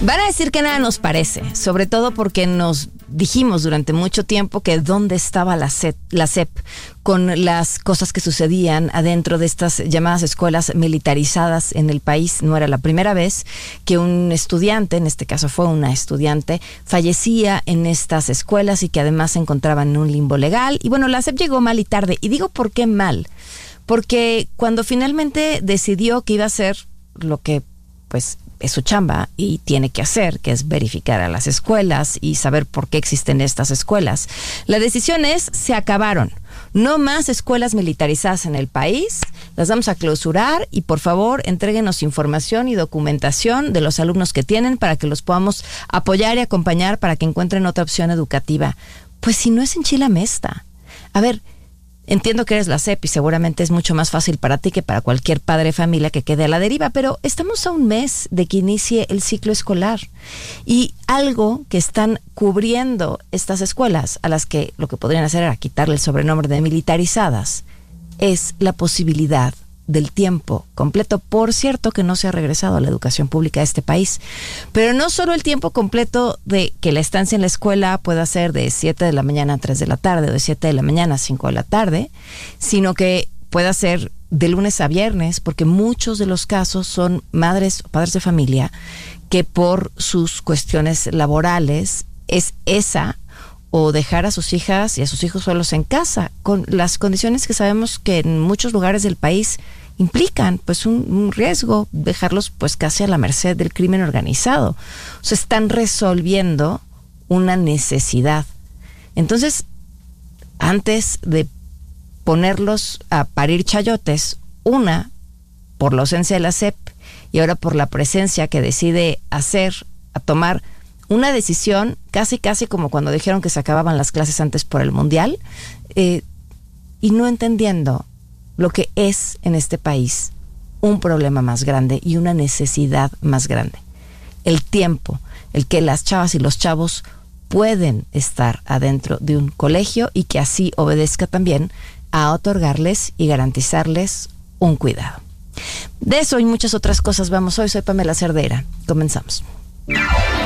Van a decir que nada nos parece, sobre todo porque nos dijimos durante mucho tiempo que dónde estaba la SEP con las cosas que sucedían adentro de estas llamadas escuelas militarizadas en el país. No era la primera vez que un estudiante, en este caso fue una estudiante, fallecía en estas escuelas y que además se encontraba en un limbo legal. Y bueno, la SEP llegó mal y tarde. Y digo, ¿por qué mal? Porque cuando finalmente decidió que iba a hacer lo que pues es su chamba y tiene que hacer, que es verificar a las escuelas y saber por qué existen estas escuelas. La decisión es, se acabaron. No más escuelas militarizadas en el país, las vamos a clausurar y por favor entréguenos información y documentación de los alumnos que tienen para que los podamos apoyar y acompañar para que encuentren otra opción educativa. Pues si no es en Chilamesta. A ver, entiendo que eres la SEP y seguramente es mucho más fácil para ti que para cualquier padre de familia que quede a la deriva, pero estamos a un mes de que inicie el ciclo escolar y algo que están cubriendo estas escuelas, a las que lo que podrían hacer era quitarle el sobrenombre de militarizadas, es la posibilidad del tiempo completo. Por cierto que no se ha regresado a la educación pública de este país, pero no solo el tiempo completo de que la estancia en la escuela pueda ser de 7 de la mañana a 3 de la tarde o de 7 de la mañana a 5 de la tarde, sino que pueda ser de lunes a viernes, porque muchos de los casos son madres o padres de familia que por sus cuestiones laborales es esa o dejar a sus hijas y a sus hijos solos en casa, con las condiciones que sabemos que en muchos lugares del país implican pues un riesgo, dejarlos pues casi a la merced del crimen organizado. O sea, están resolviendo una necesidad. Entonces, antes de ponerlos a parir chayotes, una, por la ausencia de la SEP y ahora por la presencia que decide tomar una decisión casi como cuando dijeron que se acababan las clases antes por el Mundial, y no entendiendo lo que es en este país un problema más grande y una necesidad más grande. El tiempo, el que las chavas y los chavos pueden estar adentro de un colegio y que así obedezca también a otorgarles y garantizarles un cuidado. De eso y muchas otras cosas vamos hoy. Soy Pamela Cerdeira. Comenzamos.